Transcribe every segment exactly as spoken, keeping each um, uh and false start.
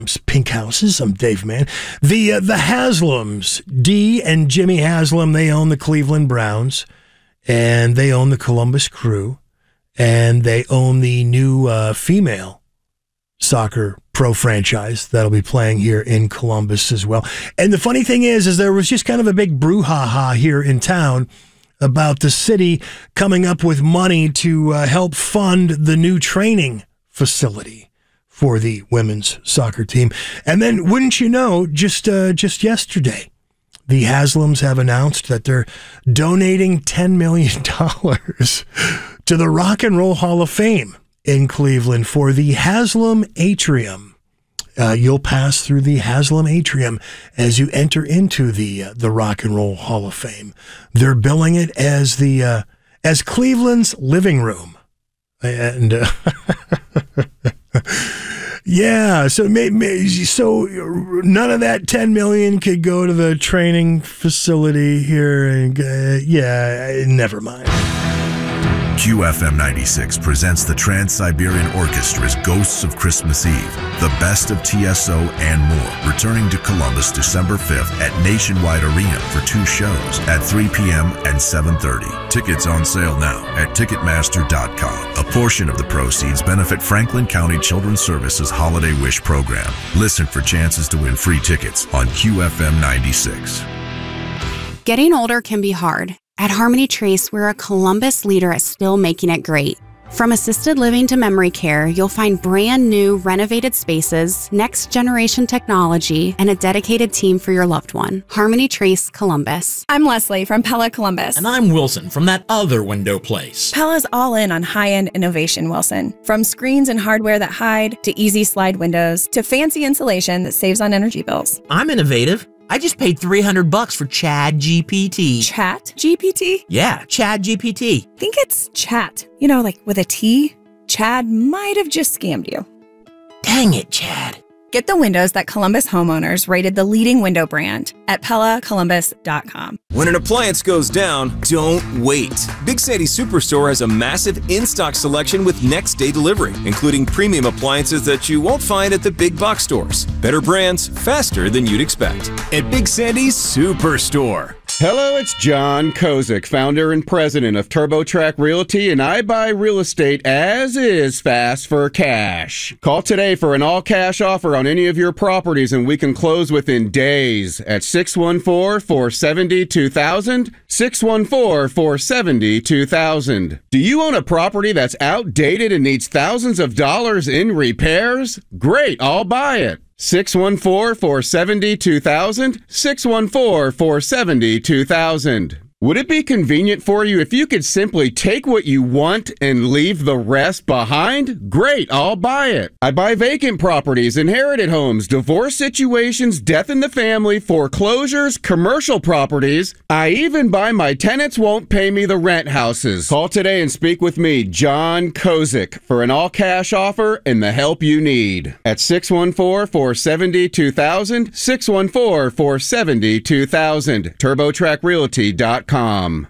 Pink Houses. I'm Dave Mann. The uh, the Haslams, Dee and Jimmy Haslam, they own the Cleveland Browns, and they own the Columbus Crew, and they own the new uh, female soccer pro franchise that'll be playing here in Columbus as well. And the funny thing is, is there was just kind of a big brouhaha here in town about the city coming up with money to uh, help fund the new training facility for the women's soccer team. And then, wouldn't you know, just uh, just yesterday, the Haslams have announced that they're donating ten million dollars to the Rock and Roll Hall of Fame in Cleveland for the Haslam Atrium. Uh, you'll pass through the Haslam Atrium as you enter into the uh, the Rock and Roll Hall of Fame. They're billing it as the uh, as Cleveland's living room, and. Uh, Yeah, so maybe, so none of that ten million dollars could go to the training facility here, and uh, yeah, never mind. Q F M ninety-six presents the Trans-Siberian Orchestra's Ghosts of Christmas Eve, the best of T S O and more, returning to Columbus December fifth at Nationwide Arena for two shows at three p.m. and seven thirty. Tickets on sale now at Ticketmaster dot com. A portion of the proceeds benefit Franklin County Children's Services Holiday Wish Program. Listen for chances to win free tickets on Q F M ninety-six. Getting older can be hard. At Harmony Trace, we're a Columbus leader at still making it great. From assisted living to memory care, you'll find brand new renovated spaces, next generation technology, and a dedicated team for your loved one. Harmony Trace Columbus. I'm Leslie from Pella Columbus. And I'm Wilson from that other window place. Pella's all in on high-end innovation, Wilson. From screens and hardware that hide, to easy slide windows, to fancy insulation that saves on energy bills. I'm innovative. I just paid three hundred bucks for Chad G P T. Chat G P T? Yeah, Chad G P T. I think it's chat. You know, like with a T. Chad might have just scammed you. Dang it, Chad. Get the windows that Columbus homeowners rated the leading window brand at Pella Columbus dot com. When an appliance goes down, don't wait. Big Sandy Superstore has a massive in-stock selection with next-day delivery, including premium appliances that you won't find at the big box stores. Better brands, faster than you'd expect. At Big Sandy's Superstore. Hello, it's John Kozik, founder and president of TurboTrack Realty, and I buy real estate as is fast for cash. Call today for an all-cash offer on any of your properties, and we can close within days at six one four, four seven zero, two thousand, six one four, four seven zero, two thousand. Do you own a property that's outdated and needs thousands of dollars in repairs? Great, I'll buy it. six one four, four seven zero, two thousand, six one four, four seven zero, two thousand. Would it be convenient for you if you could simply take what you want and leave the rest behind? Great, I'll buy it. I buy vacant properties, inherited homes, divorce situations, death in the family, foreclosures, commercial properties. I even buy my tenants won't pay me the rent houses. Call today and speak with me, John Kozik, for an all-cash offer and the help you need. At six one four, four seven zero, two thousand, six one four, four seven zero, two thousand, turbo track realty dot com.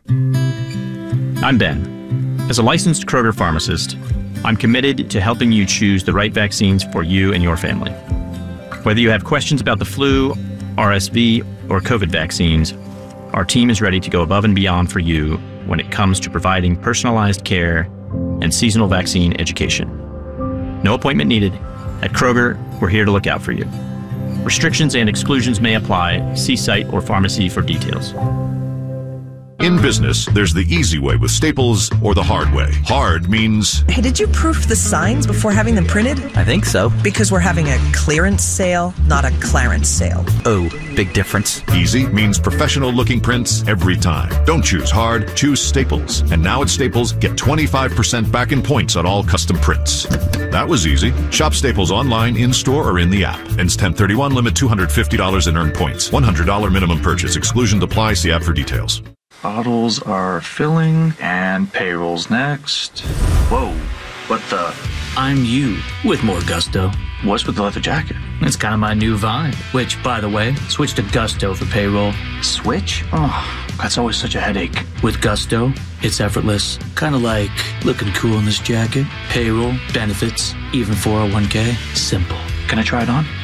I'm Ben. As a licensed Kroger pharmacist, I'm committed to helping you choose the right vaccines for you and your family. Whether you have questions about the flu, R S V, or COVID vaccines, our team is ready to go above and beyond for you when it comes to providing personalized care and seasonal vaccine education. No appointment needed. At Kroger, we're here to look out for you. Restrictions and exclusions may apply. See site or pharmacy for details. In business, there's the easy way with Staples or the hard way. Hard means... Hey, did you proof the signs before having them printed? I think so. Because we're having a clearance sale, not a clarence sale. Oh, big difference. Easy means professional-looking prints every time. Don't choose hard, choose Staples. And now at Staples, get twenty-five percent back in points on all custom prints. That was easy. Shop Staples online, in-store, or in the app. Ends ten thirty-one, limit two hundred fifty dollars in earned points. one hundred dollars minimum purchase. Exclusion apply. See app for details. Bottles are filling, and payroll's next. Whoa, what the? I'm you, with more gusto. What's with the leather jacket? It's kind of my new vibe. Which, by the way, switch to Gusto for payroll. Switch? Oh, that's always such a headache. With Gusto, it's effortless. Kind of like looking cool in this jacket. Payroll, benefits, even four oh one k. Simple. Can I try it on?